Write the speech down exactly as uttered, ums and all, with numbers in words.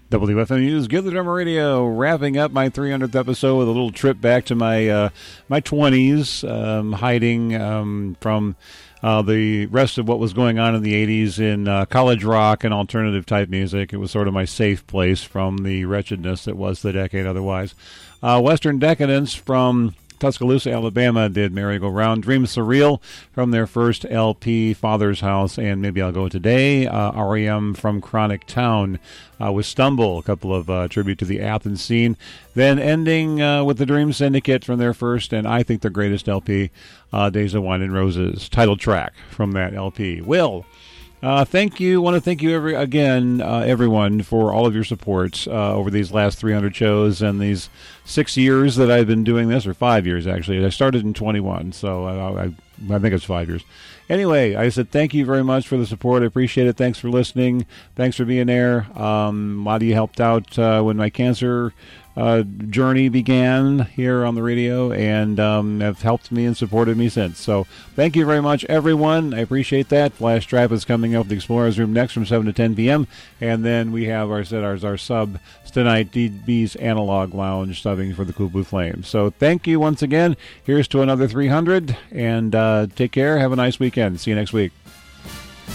W F M U's Give the Drummer Radio, wrapping up my three hundredth episode with a little trip back to my uh, my twenties, um, hiding um, from uh, the rest of what was going on in the eighties in uh, college rock and alternative type music. It was sort of my safe place from the wretchedness that was the decade otherwise. Uh, Western Decadence from Tuscaloosa, Alabama did Merry Go Round. Dream Surreal from their first L P, Father's House, and Maybe I'll Go Today. Uh, R E M from Chronic Town uh, with Stumble, a couple of uh, tribute to the Athens scene. Then ending uh, with the Dream Syndicate from their first, and I think their greatest L P, uh, Days of Wine and Roses, title track from that L P. Will, Uh, thank you. want to thank you every again, uh, everyone, for all of your support uh, over these last three hundred shows and these six years that I've been doing this, or five years actually. I started in twenty-one, so I, I, I think it's five years. Anyway, I said thank you very much for the support. I appreciate it. Thanks for listening. Thanks for being there. Um, a lot of you helped out uh, when my cancer Uh, journey began here on the radio, and um, have helped me and supported me since. So thank you very much, everyone. I appreciate that. Flash Trap is coming up with the Explorers Room next from seven to ten p.m. And then we have our, our, our sub tonight, D B's Analog Lounge, subbing for the Cool Blue Flames. So thank you once again. Here's to another three hundred, and uh, take care. Have a nice weekend. See you next week.